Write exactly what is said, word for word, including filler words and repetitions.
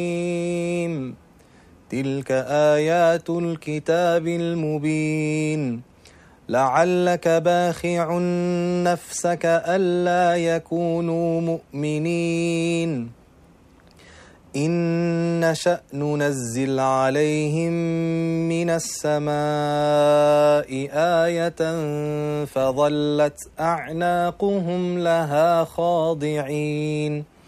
تلك آيات الكتاب المبين لعلك باخع نفسك ألا يكونوا مؤمنين إن نشأ ننزل عليهم من السماء آية فظلت أعناقهم لها خاضعين